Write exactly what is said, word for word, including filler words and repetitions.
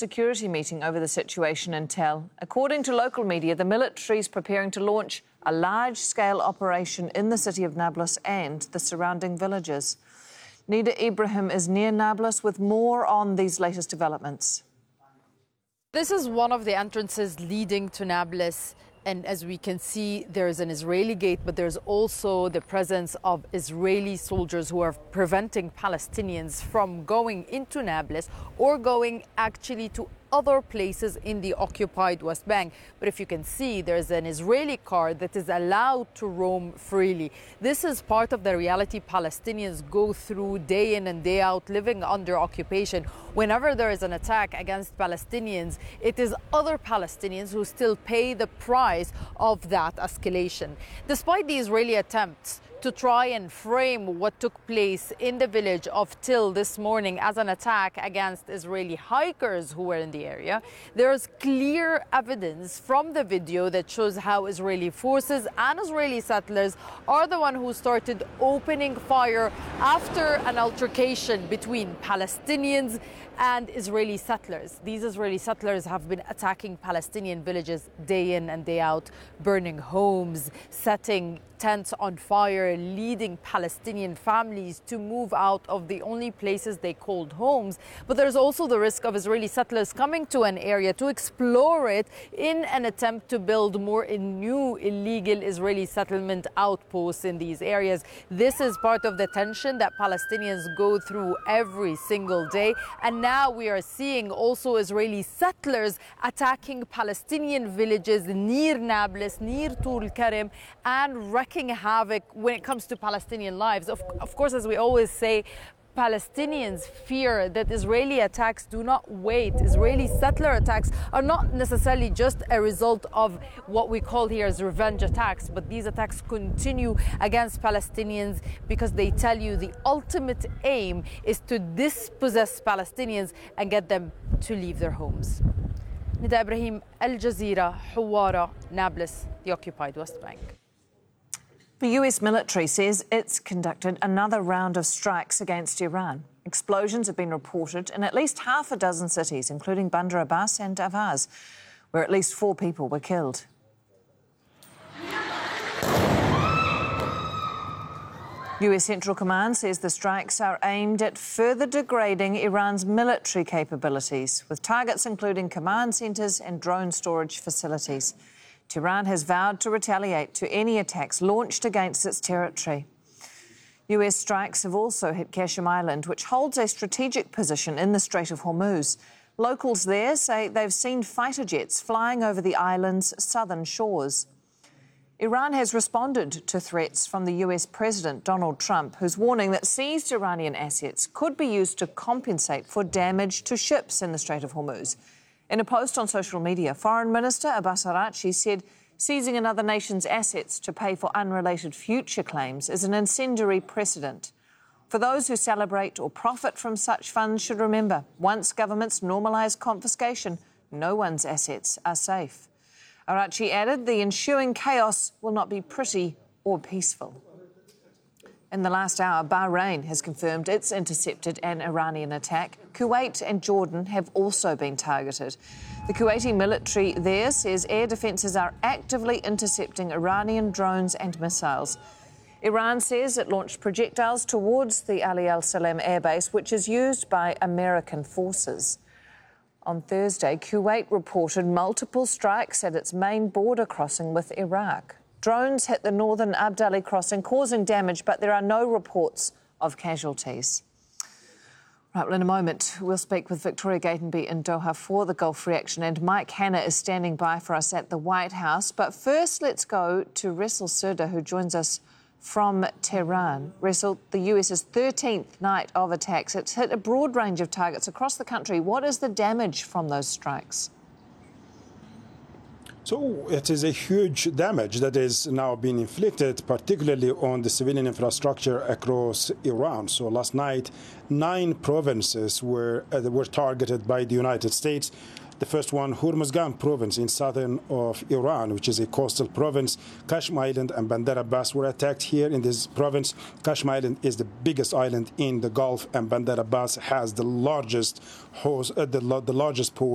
security meeting over the situation in Tel. According to local media, the military is preparing to launch a large-scale operation in the city of Nablus and the surrounding villages. Nida Ibrahim is near Nablus with more on these latest developments. This is one of the entrances leading to Nablus. And as we can see, there's an Israeli gate, but there's also the presence of Israeli soldiers who are preventing Palestinians from going into Nablus or going actually to other places in the occupied West Bank. But if you can see, there's an Israeli car that is allowed to roam freely. This is part of the reality Palestinians go through day in and day out, living under occupation. Whenever there is an attack against Palestinians, it is other Palestinians who still pay the price of that escalation. Despite the Israeli attempts to try and frame what took place in the village of Til this morning as an attack against Israeli hikers who were in the area, there is clear evidence from the video that shows how Israeli forces and Israeli settlers are the one who started opening fire after an altercation between Palestinians and Israeli settlers. These Israeli settlers have been attacking Palestinian villages day in and day out, burning homes, setting tents on fire, leading Palestinian families to move out of the only places they called homes. But there's also the risk of Israeli settlers coming to an area to explore it in an attempt to build more new illegal Israeli settlement outposts in these areas. This is part of the tension that Palestinians go through every single day. And now we are seeing also Israeli settlers attacking Palestinian villages near Nablus, near Tul Karim, and wrecking havoc when it comes to Palestinian lives. Of, of course, as we always say, Palestinians fear that Israeli attacks do not wait. Israeli settler attacks are not necessarily just a result of what we call here as revenge attacks, but these attacks continue against Palestinians because they tell you the ultimate aim is to dispossess Palestinians and get them to leave their homes. Nida Ibrahim, Al Jazeera, Hawara, Nablus, the occupied West Bank. The U S military says it's conducted another round of strikes against Iran. Explosions have been reported in at least half a dozen cities, including Bandar Abbas and Ahvaz, where at least four people were killed. U S Central Command says the strikes are aimed at further degrading Iran's military capabilities, with targets including command centres and drone storage facilities. Tehran has vowed to retaliate to any attacks launched against its territory. U S strikes have also hit Qashm Island, which holds a strategic position in the Strait of Hormuz. Locals there say they've seen fighter jets flying over the island's southern shores. Iran has responded to threats from the U S President Donald Trump, who's warning that seized Iranian assets could be used to compensate for damage to ships in the Strait of Hormuz. In a post on social media, Foreign Minister Abbas Araghchi said seizing another nation's assets to pay for unrelated future claims is an incendiary precedent. For those who celebrate or profit from such funds should remember, once governments normalise confiscation, no one's assets are safe. Araghchi added the ensuing chaos will not be pretty or peaceful. In the last hour, Bahrain has confirmed it's intercepted an Iranian attack. Kuwait and Jordan have also been targeted. The Kuwaiti military there says air defences are actively intercepting Iranian drones and missiles. Iran says it launched projectiles towards the Ali al-Salam airbase, which is used by American forces. On Thursday, Kuwait reported multiple strikes at its main border crossing with Iraq. Drones hit the northern Abd Ali crossing, causing damage, but there are no reports of casualties. Right, well, in a moment, we'll speak with Victoria Gatenby in Doha for the Gulf reaction, and Mike Hanna is standing by for us at the White House. But first, let's go to Ressel Surda, who joins us from Tehran. Ressel, the U S's thirteenth night of attacks. It's hit a broad range of targets across the country. What is the damage from those strikes? So it is a huge damage that is now being inflicted, particularly on the civilian infrastructure across Iran. So last night, nine provinces were uh, were targeted by the United States. The first one, Hormuzgan province in southern of Iran, which is a coastal province. Qashm Island and Bandar Abbas were attacked here in this province. Qashm Island is the biggest island in the Gulf, and Bandar Abbas has the largest host, uh, the, the largest port